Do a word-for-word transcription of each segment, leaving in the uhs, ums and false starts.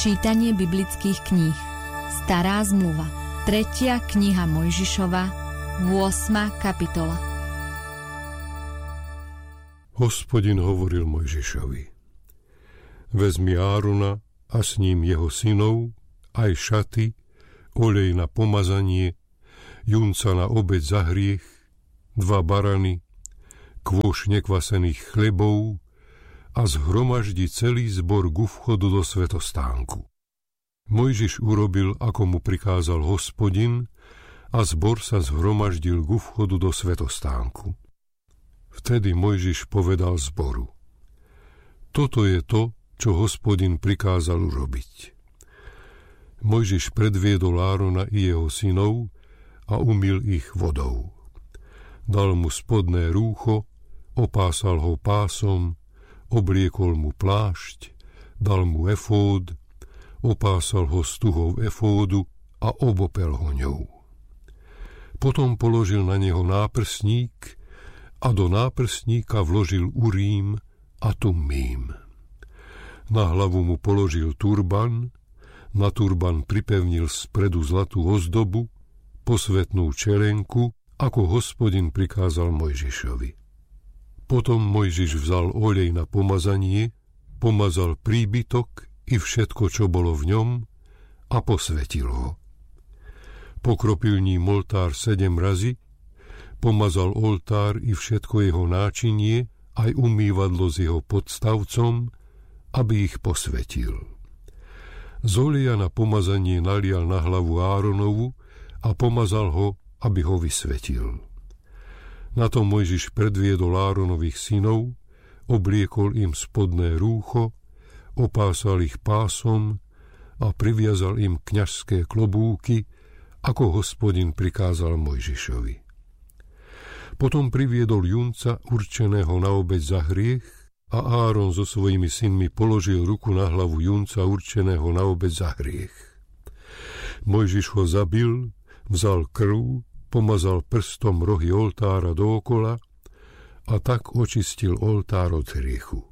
Čítanie biblických kníh. Stará zmluva. Tretia kniha Mojžišova, ôsma kapitola. Hospodin hovoril Mojžišovi: Vezmi Árona a s ním jeho synov, aj šaty, olej na pomazanie, junca na obeť za hriech, dva barany, kôš nekvasených chlebov a zhromaždi celý zbor ku vchodu do svätostánku. Mojžiš urobil, ako mu prikázal Hospodin, a zbor sa zhromaždil ku vchodu do svätostánku. Vtedy Mojžiš povedal zboru: Toto je to, čo Hospodin prikázal urobiť. Mojžiš predviedol Árona i jeho synov a umyl ich vodou. Dal mu spodné rúcho, opásal ho pásom, obliekol mu plášť, dal mu efód, opásal ho stuhou efódu a obopel ho ňou. Potom položil na neho náprsník a do náprsníka vložil urím a tummím. Na hlavu mu položil turban, na turban pripevnil spredu zlatú ozdobu, posvätnú čelenku, ako Hospodin prikázal Mojžišovi. Potom Mojžiš vzal olej na pomazanie, pomazal príbytok i všetko, čo bolo v ňom, a posvätil ho. Pokropil ním oltár sedem razy, pomazal oltár i všetko jeho náčinie, aj umývadlo s jeho podstavcom, aby ich posvätil. Z oleja na pomazanie nalial na hlavu Áronovu a pomazal ho, aby ho vysvetil. Na to Mojžiš predviedol Áronových synov, obliekol im spodné rúcho, opásal ich pásom a priviazal im kňazské klobúky, ako Hospodin prikázal Mojžišovi. Potom priviedol junca určeného na obeť za hriech a Áron so svojimi synmi položil ruku na hlavu junca určeného na obeť za hriech. Mojžiš ho zabil, vzal krv, pomazal prstom rohy oltára dookola a tak očistil oltár od hriechu.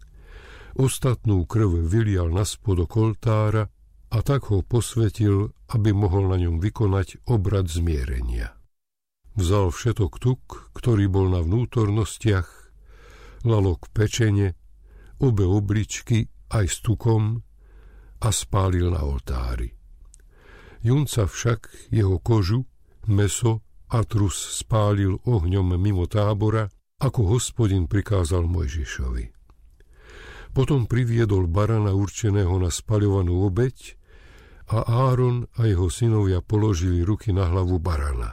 Ostatnú krv vylial na spodok oltára a tak ho posvätil, aby mohol na ňom vykonať obrad zmierenia. Vzal všetok tuk, ktorý bol na vnútornostiach, lalok pečene, obe obličky aj s tukom a spálil na oltári. Junca však, jeho kožu, mäso a trus spálil ohňom mimo tábora, ako Hospodin prikázal Mojžišovi. Potom priviedol barana určeného na spaľovanú obeť a Áron a jeho synovia položili ruky na hlavu barana.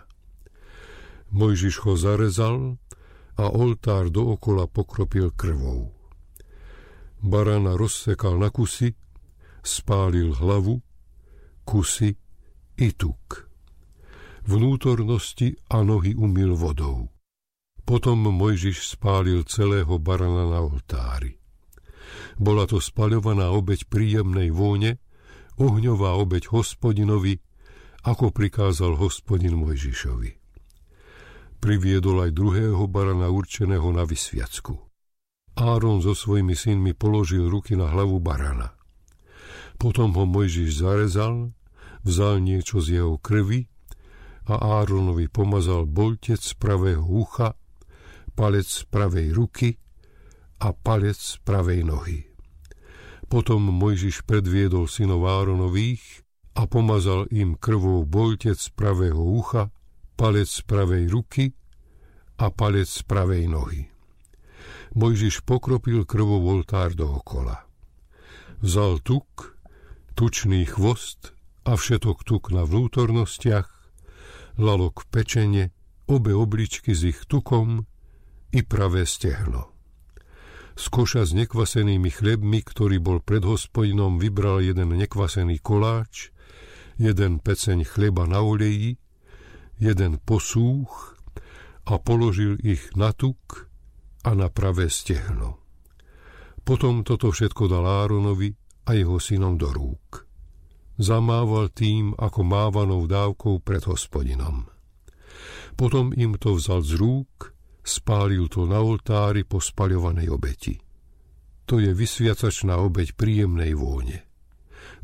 Mojžiš ho zarezal a oltár dookola pokropil krvou. Barana rozsekal na kusy, spálil hlavu, kusy i tuk. Vnútornosti a nohy umyl vodou. Potom Mojžiš spálil celého barana na oltári. Bola to spaľovaná obeť príjemnej vône, ohňová obeť Hospodinovi, ako prikázal Hospodin Mojžišovi. Priviedol aj druhého barana určeného na vysviacku. Áron so svojimi synmi položil ruky na hlavu barana. Potom ho Mojžiš zarezal, vzal niečo z jeho krvi a Áronovi pomazal boltec pravého ucha, palec pravej ruky a palec pravej nohy. Potom Mojžiš predviedol synov Áronových a pomazal im krvou boltec pravého ucha, palec pravej ruky a palec pravej nohy. Mojžiš pokropil krvou oltár dookola. Vzal tuk, tučný chvost a všetok tuk na vnútornostiach, lalok pečene, obe obličky s ich tukom i pravé stehno. Z koša s nekvasenými chlebmi, ktorý bol pred Hospodinom, vybral jeden nekvasený koláč, jeden peceň chleba na oleji, jeden posúch a položil ich na tuk a na pravé stehno. Potom toto všetko dal Áronovi a jeho synom do rúk. Zamával tým ako mávanou dávkou pred Hospodinom. Potom im to vzal z rúk, spálil to na oltári po spaľovanej obeti. To je vysviacačná obeť príjemnej vône.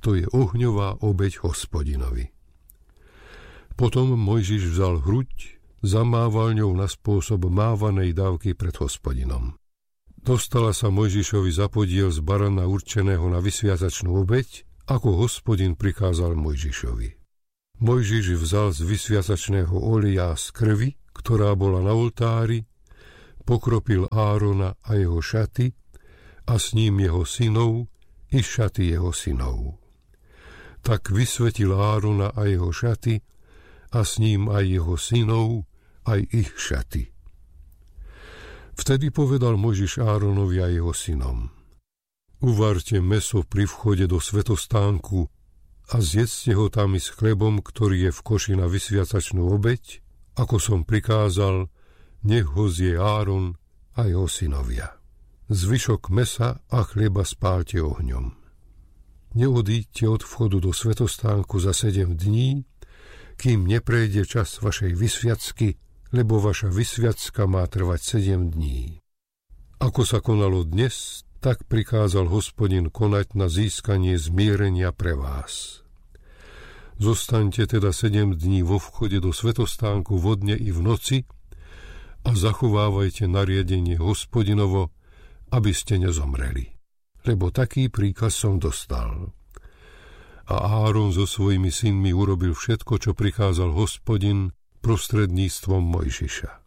to je ohňová obeť Hospodinovi. Potom Mojžiš vzal hruď, zamával ňou na spôsob mávanej dávky pred Hospodinom. Dostala sa Mojžišovi za podiel z barana určeného na vysviatačnú obeť, ako Hospodin prikázal Mojžišovi. Mojžiš vzal z vysviatačného oleja z krvi, ktorá bola na oltári, pokropil Árona a jeho šaty a s ním jeho synov i šaty jeho synov. Tak vysvetil Árona a jeho šaty a s ním aj jeho synov, aj ich šaty. Vtedy povedal Mojžiš Áronovi a jeho synom: Uvarte mäso pri vchode do svätostánku a zjedzte ho tam i s chlebom, ktorý je v koši na vysviatačnú obeť, ako som prikázal, nech ho zje Áron a jeho synovia. Zvyšok mesa a chleba spálte ohňom. Neodíďte od vchodu do svätostánku za sedem dní, kým neprejde čas vašej vysviacky, lebo vaša vysviacka má trvať sedem dní. Ako sa konalo dnes, tak prikázal Hospodin konať na získanie zmierenia pre vás. Zostaňte teda sedem dní vo vchode do svätostánku vodne i v noci a zachovávajte nariadenie Hospodinovo, aby ste nezomreli. Lebo taký príkaz som dostal. A Áron so svojimi synmi urobil všetko, čo prikázal Hospodin prostredníctvom Mojžiša.